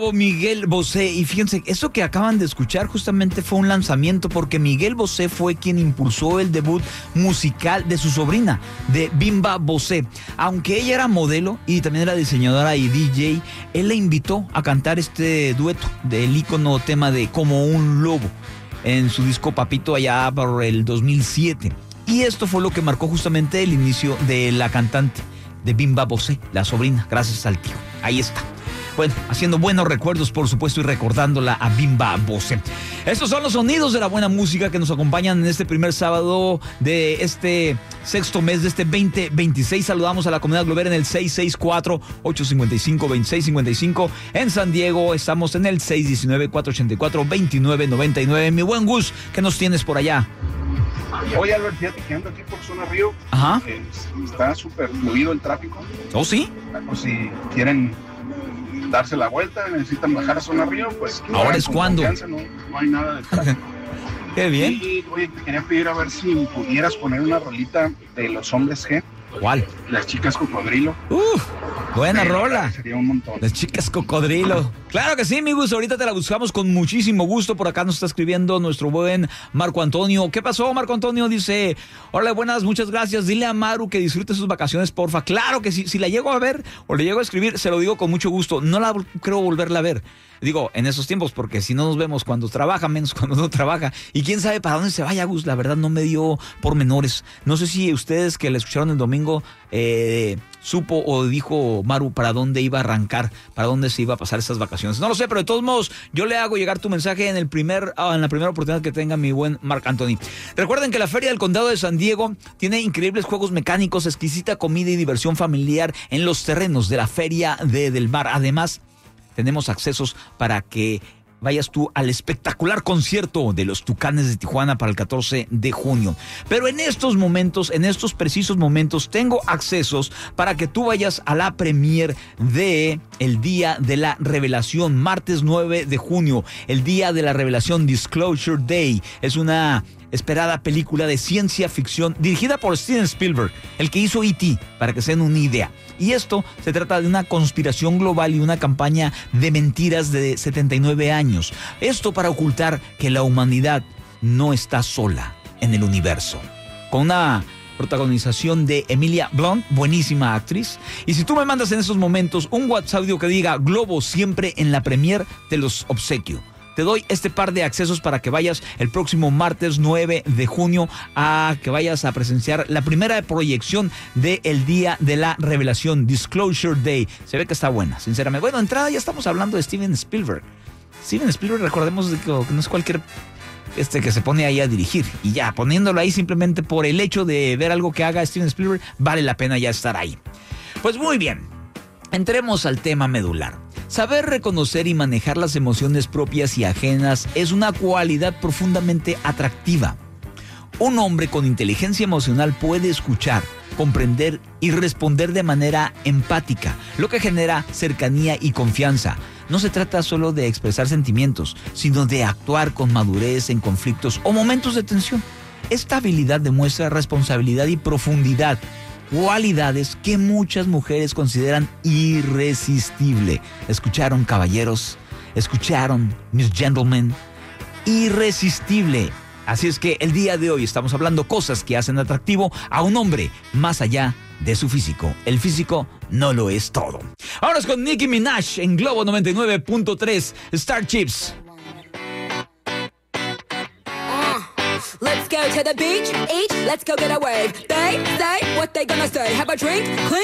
Miguel Bosé, y fíjense, eso que acaban de escuchar justamente fue un lanzamiento porque Miguel Bosé fue quien impulsó el debut musical de su sobrina, de Bimba Bosé. Aunque ella era modelo y también era diseñadora y DJ, él la invitó a cantar este dueto del ícono tema de Como un Lobo en su disco Papito allá por el 2007. Y esto fue lo que marcó justamente el inicio de la cantante, de Bimba Bosé, la sobrina, gracias al tío. Ahí está. Bueno, haciendo buenos recuerdos, por supuesto, y recordándola a Bimba Bosé. Estos son los sonidos de la buena música que nos acompañan en este primer sábado de este sexto mes de este 2026. Saludamos a la comunidad global en el 664-855-2655. En San Diego estamos en el 619-484-2999. Mi buen Gus, ¿qué nos tienes por allá? Oye, Albert, fíjate que ando aquí por Zona Río. Ajá. Está súper fluido el tráfico. ¿Oh, sí? Pues si quieren darse la vuelta, necesitan bajar a Zona Río, pues... Ahora es cuando. No hay nada de tráfico. Qué bien. Y, oye, te quería pedir a ver si pudieras poner una rolita de Los Hombres G. ¿Cuál? Las Chicas Cocodrilo. Buena rola. Sería un montón. Las Chicas Cocodrilo. Claro que sí, mi Gus. Ahorita te la buscamos con muchísimo gusto. Por acá nos está escribiendo nuestro buen Marco Antonio. ¿Qué pasó, Marco Antonio? Dice, hola, buenas, muchas gracias. Dile a Maru que disfrute sus vacaciones, porfa. Claro que sí. Si la llego a ver o le llego a escribir, se lo digo con mucho gusto. No la creo volverla a ver. Digo, en esos tiempos, porque si no nos vemos cuando trabaja, menos cuando no trabaja. Y quién sabe para dónde se vaya, Gus. La verdad no me dio pormenores. No sé si ustedes que la escucharon el domingo supo o dijo Maru para dónde iba a arrancar, para dónde se iba a pasar esas vacaciones. No lo sé, pero de todos modos, yo le hago llegar tu mensaje en la primera oportunidad que tenga mi buen Marc Anthony. Recuerden que la Feria del Condado de San Diego tiene increíbles juegos mecánicos, exquisita comida y diversión familiar en los terrenos de la Feria del Mar. Además, tenemos accesos para que vayas tú al espectacular concierto de los Tucanes de Tijuana para el 14 de junio. Pero en estos momentos, en estos precisos momentos, tengo accesos para que tú vayas a la premier de el Día de la Revelación, martes 9 de junio, el Día de la Revelación, Disclosure Day. Es una esperada película de ciencia ficción dirigida por Steven Spielberg, el que hizo E.T., para que se den una idea. Y esto se trata de una conspiración global y una campaña de mentiras de 79 años. Esto para ocultar que la humanidad no está sola en el universo. Con una protagonización de Emilia Blunt, buenísima actriz. Y si tú me mandas en esos momentos un WhatsApp audio que diga Globo siempre en la premier, te los obsequio. Te doy este par de accesos para que vayas el próximo martes 9 de junio a que vayas a presenciar la primera proyección del Día de la Revelación, Disclosure Day. Se ve que está buena, sinceramente. Bueno, de entrada ya estamos hablando de Steven Spielberg. Steven Spielberg, recordemos que no es cualquier que se pone ahí a dirigir. Y ya, poniéndolo ahí simplemente por el hecho de ver algo que haga Steven Spielberg, vale la pena ya estar ahí. Pues muy bien, entremos al tema medular. Saber reconocer y manejar las emociones propias y ajenas es una cualidad profundamente atractiva. Un hombre con inteligencia emocional puede escuchar, comprender y responder de manera empática, lo que genera cercanía y confianza. No se trata solo de expresar sentimientos, sino de actuar con madurez en conflictos o momentos de tensión. Esta habilidad demuestra responsabilidad y profundidad, cualidades que muchas mujeres consideran irresistible. ¿Escucharon, caballeros? ¿Escucharon, mis gentlemen? Irresistible. Así es que el día de hoy estamos hablando cosas que hacen atractivo a un hombre más allá de su físico. El físico no lo es todo. Ahora es con Nicki Minaj en Globo 99.3 Star Chips. Let's go to the beach, each, let's go get a wave. They say what they gonna say. Have a drink, clean.